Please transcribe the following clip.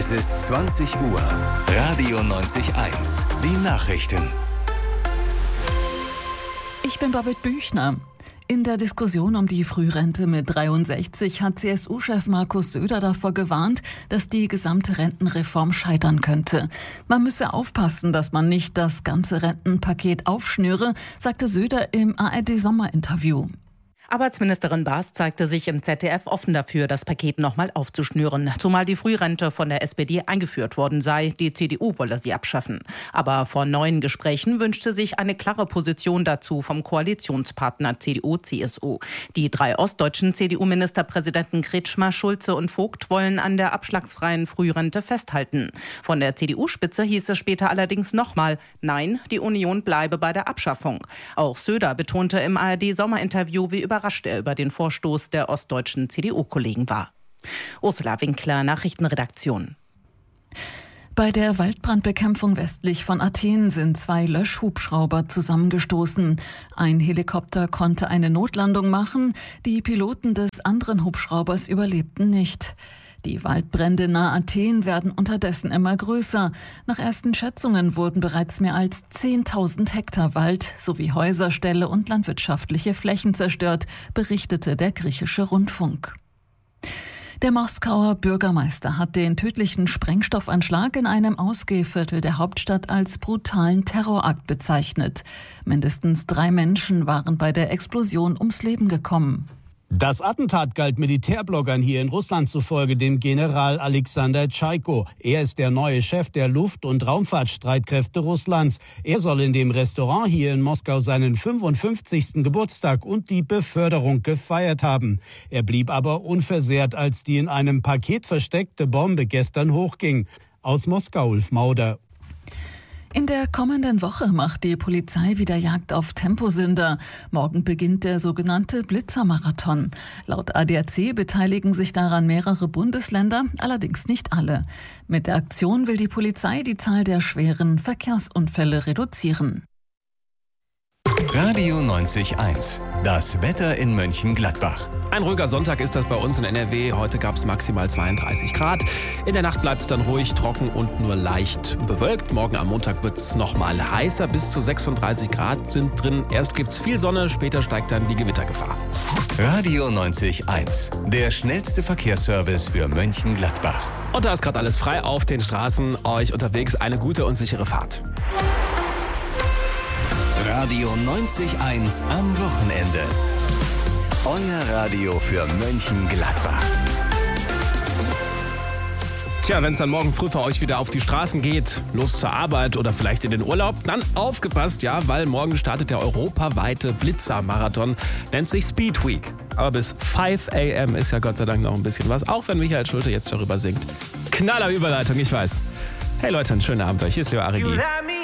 Es ist 20 Uhr. Radio 90.1. Die Nachrichten. Ich bin Babette Büchner. In der Diskussion um die Frührente mit 63 hat CSU-Chef Markus Söder davor gewarnt, dass die gesamte Rentenreform scheitern könnte. Man müsse aufpassen, dass man nicht das ganze Rentenpaket aufschnüre, sagte Söder im ARD-Sommerinterview. Arbeitsministerin Baas zeigte sich im ZDF offen dafür, das Paket nochmal aufzuschnüren. Zumal die Frührente von der SPD eingeführt worden sei. Die CDU wolle sie abschaffen. Aber vor neuen Gesprächen wünschte sich eine klare Position dazu vom Koalitionspartner CDU-CSU. Die 3 ostdeutschen CDU-Ministerpräsidenten Kretschmer, Schulze und Vogt wollen an der abschlagsfreien Frührente festhalten. Von der CDU-Spitze hieß es später allerdings nochmal, nein, die Union bleibe bei der Abschaffung. Auch Söder betonte im ARD-Sommerinterview, wie überrascht er über den Vorstoß der ostdeutschen CDU-Kollegen war. Ursula Winkler, Nachrichtenredaktion. Bei der Waldbrandbekämpfung westlich von Athen sind 2 Löschhubschrauber zusammengestoßen. Ein Helikopter konnte eine Notlandung machen, die Piloten des anderen Hubschraubers überlebten nicht. Die Waldbrände nahe Athen werden unterdessen immer größer. Nach ersten Schätzungen wurden bereits mehr als 10.000 Hektar Wald sowie Häuser, Ställe und landwirtschaftliche Flächen zerstört, berichtete der griechische Rundfunk. Der Moskauer Bürgermeister hat den tödlichen Sprengstoffanschlag in einem Ausgehviertel der Hauptstadt als brutalen Terrorakt bezeichnet. Mindestens 3 Menschen waren bei der Explosion ums Leben gekommen. Das Attentat galt Militärbloggern hier in Russland zufolge dem General Alexander Tschaiko. Er ist der neue Chef der Luft- und Raumfahrtstreitkräfte Russlands. Er soll in dem Restaurant hier in Moskau seinen 55. Geburtstag und die Beförderung gefeiert haben. Er blieb aber unversehrt, als die in einem Paket versteckte Bombe gestern hochging. Aus Moskau, Ulf Mauder. In der kommenden Woche macht die Polizei wieder Jagd auf Temposünder. Morgen beginnt der sogenannte Blitzermarathon. Laut ADAC beteiligen sich daran mehrere Bundesländer, allerdings nicht alle. Mit der Aktion will die Polizei die Zahl der schweren Verkehrsunfälle reduzieren. Radio 90.1. Das Wetter in Mönchengladbach. Ein ruhiger Sonntag ist das bei uns in NRW. Heute gab es maximal 32 Grad. In der Nacht bleibt es dann ruhig, trocken und nur leicht bewölkt. Morgen am Montag wird es nochmal heißer. Bis zu 36 Grad sind drin. Erst gibt es viel Sonne, später steigt dann die Gewittergefahr. Radio 90.1. Der schnellste Verkehrsservice für Mönchengladbach. Und da ist gerade alles frei auf den Straßen. Euch unterwegs eine gute und sichere Fahrt. Radio 90.1 am Wochenende. Euer Radio für Mönchengladbach. Tja, wenn es dann morgen früh für euch wieder auf die Straßen geht, los zur Arbeit oder vielleicht in den Urlaub, dann aufgepasst, ja, weil morgen startet der europaweite Blitzermarathon, nennt sich Speed Week. Aber bis 5 a.m. ist ja Gott sei Dank noch ein bisschen was, auch wenn Michael Schulte jetzt darüber singt. Knaller Überleitung, ich weiß. Hey Leute, einen schönen Abend euch. Hier ist Leo Arigi.